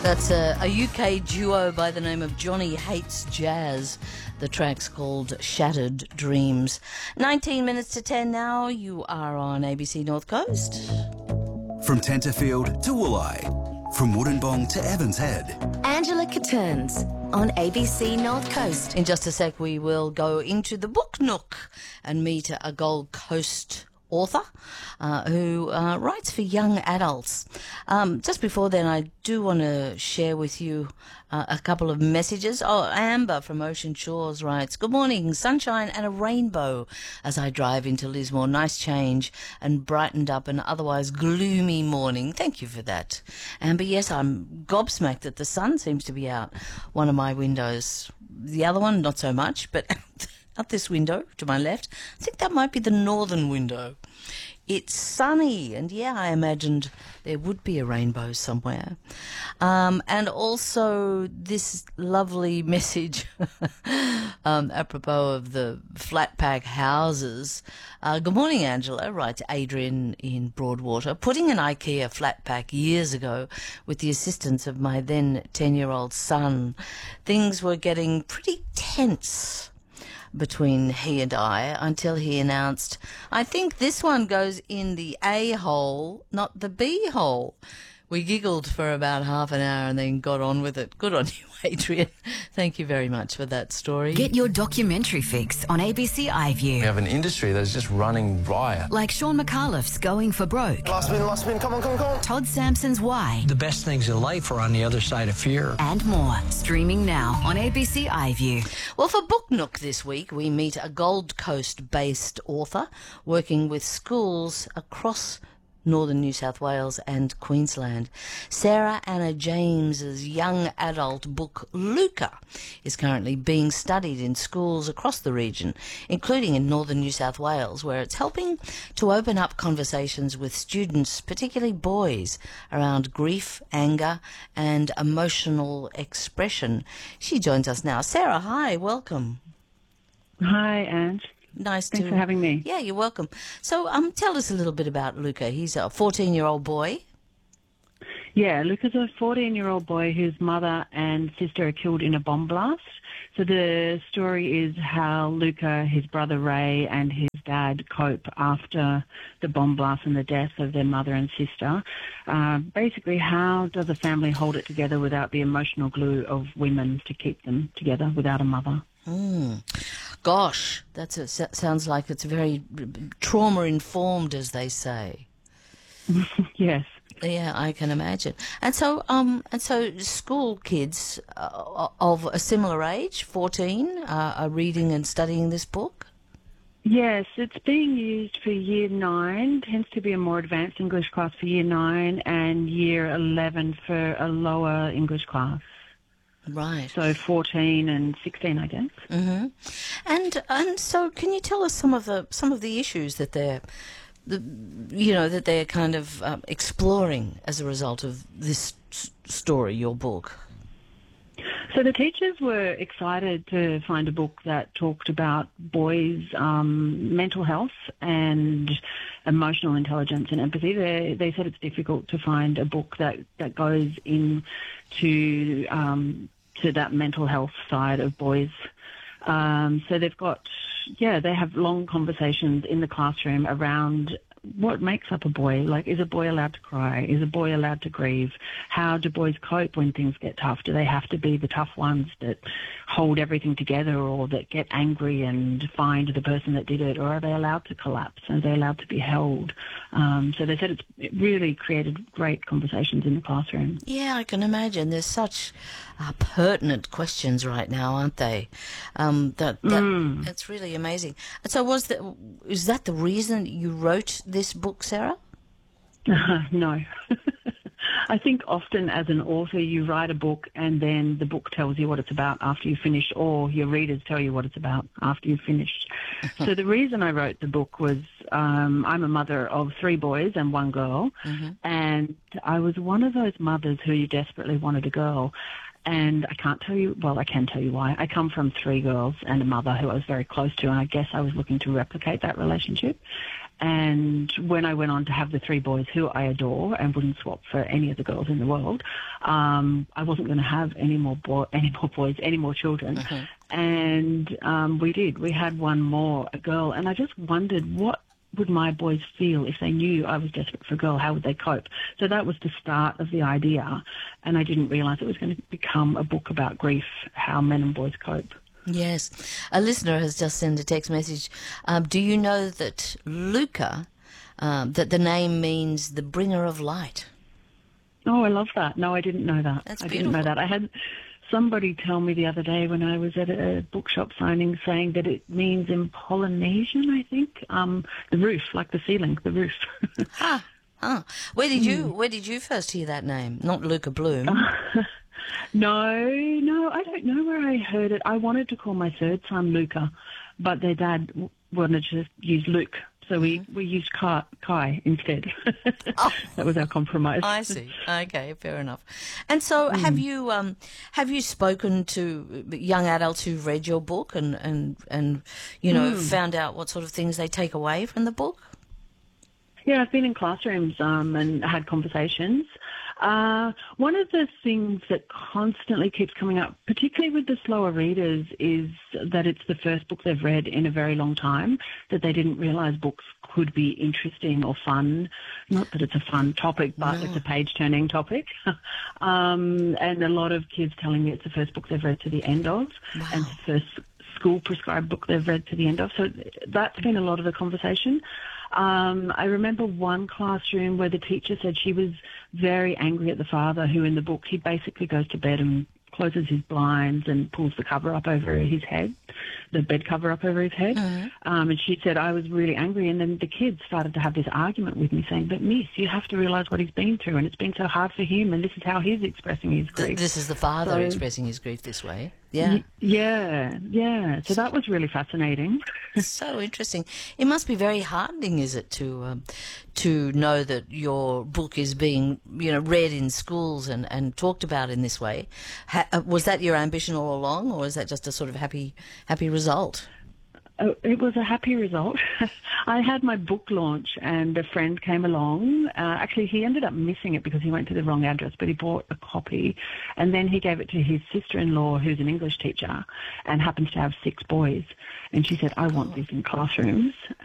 That's a UK duo by the name of Johnny Hates Jazz. The track's called Shattered Dreams. 19 minutes to 10 now. You are on ABC North Coast. From Tenterfield to Wooleye, from Wollongong to Evans Head. Angela Catterns on ABC North Coast. In just a sec, we will go into the Book Nook and meet a Gold Coast author who writes for young adults. Just before then, I do want to share with you a couple of messages. Oh, Amber from Ocean Shores writes, "Good morning, sunshine and a rainbow as I drive into Lismore. Nice change and brightened up an otherwise gloomy morning." Thank you for that, Amber. Yes, I'm gobsmacked that the sun seems to be out one of my windows. The other one, not so much, but out this window to my left, I think that might be the northern window. It's sunny, and yeah, I imagined there would be a rainbow somewhere. And also this lovely message apropos of the flat pack houses. "Good morning, Angela," writes Adrian in Broadwater. "Putting an IKEA flat pack years ago with the assistance of my then 10-year-old son, things were getting pretty tense between he and I until he announced, 'I think this one goes in the A hole, not the B hole.' We giggled for about half an hour and then got on with it." Good on you, Adrian. Thank you very much for that story. Get your documentary fix on ABC iView. We have an industry that's just running riot. Like Sean McAuliffe's Going for Broke. Last spin, come on. Todd Sampson's Why. The best things in life are on the other side of fear. And more. Streaming now on ABC iView. Well, for Book Nook this week, we meet a Gold Coast-based author working with schools across Northern New South Wales and Queensland. Sarah Anna James's young adult book Luca is currently being studied in schools across the region, including in Northern New South Wales, where it's helping to open up conversations with students, particularly boys, around grief, anger and emotional expression. She joins us now. Sarah, hi, welcome. Hi, Ange. Thanks for having me. Yeah, you're welcome. So tell us a little bit about Luca. He's a 14-year-old boy. Yeah, Luca's a 14-year-old boy whose mother and sister are killed in a bomb blast. So the story is how Luca, his brother Ray, and his dad cope after the bomb blast and the death of their mother and sister. Basically, how does a family hold it together without the emotional glue of women to keep them together without a mother? Gosh, sounds like it's very trauma-informed, as they say. Yes. Yeah, I can imagine. And so school kids of a similar age, 14, are reading and studying this book? Yes, it's being used for Year 9, tends to be a more advanced English class for Year 9, and Year 11 for a lower English class. Right. So 14 and 16, I guess. Mm-hmm. And so, can you tell us some of the issues that they're kind of exploring as a result of this story, your book? So the teachers were excited to find a book that talked about boys' mental health and emotional intelligence and empathy. They said it's difficult to find a book that goes into to that mental health side of boys. So they have long conversations in the classroom around what makes up a boy. Like, is a boy allowed to cry? Is a boy allowed to grieve? How do boys cope when things get tough? Do they have to be the tough ones that hold everything together, or that get angry and find the person that did it? Or are they allowed to collapse? Are they allowed to be held? So they said it really created great conversations in the classroom. Yeah, I can imagine. There's such pertinent questions right now, aren't they? That's really amazing. And so is that the reason you wrote this book, Sarah? No. I think often as an author you write a book and then the book tells you what it's about after you finish, or your readers tell you what it's about after you've finished. So the reason I wrote the book was I'm a mother of 3 boys and 1 girl, and I was one of those mothers who desperately wanted a girl. And I can't tell you, well, I can tell you why. I come from 3 girls and a mother who I was very close to, and I guess I was looking to replicate that relationship. And when I went on to have the 3 boys who I adore and wouldn't swap for any of the girls in the world, I wasn't going to have any more boys, any more children. And we did. We had one more, a girl, and I just wondered what would my boys feel if they knew I was desperate for a girl? How would they cope? So that was the start of the idea, and I didn't realise it was going to become a book about grief, how men and boys cope. Yes. A listener has just sent a text message. Do you know that Luca, that the name means the bringer of light? Oh, I love that. No, I didn't know that. That's I beautiful. didn't know that. I had somebody tell me the other day when I was at a bookshop signing saying that it means in Polynesian, I think, the roof, like the ceiling, the roof. Where did you first hear that name? Not Luca Bloom. No, I don't know where I heard it. I wanted to call my 3rd son Luca, but their dad wanted to use Luke. So we used Kai instead. That was our compromise. I see. Okay, fair enough. And so, have you spoken to young adults who've read your book and found out what sort of things they take away from the book? Yeah, I've been in classrooms and had conversations. One of the things that constantly keeps coming up, particularly with the slower readers, is that it's the first book they've read in a very long time, that they didn't realise books could be interesting or fun. Not that it's a fun topic, but it's a page-turning topic. And a lot of kids telling me it's the first book they've read to the end of, and the first school-prescribed book they've read to the end of. So that's been a lot of the conversation. I remember one classroom where the teacher said she was very angry at the father who in the book, he basically goes to bed and closes his blinds and pulls the cover up over his head, the bed cover up over his head. And she said, I was really angry. And then the kids started to have this argument with me saying, but miss, you have to realise what he's been through and it's been so hard for him and this is how he's expressing his grief. This is the father expressing his grief this way. Yeah. Yeah. So that was really fascinating. So interesting. It must be very heartening, is it, to know that your book is being, read in schools and talked about in this way. Was that your ambition all along, or is that just a sort of happy result? It was a happy result. I had my book launch and a friend came along. Actually, he ended up missing it because he went to the wrong address, but he bought a copy. And then he gave it to his sister-in-law, who's an English teacher and happens to have 6 boys. And she said, I want this in classrooms.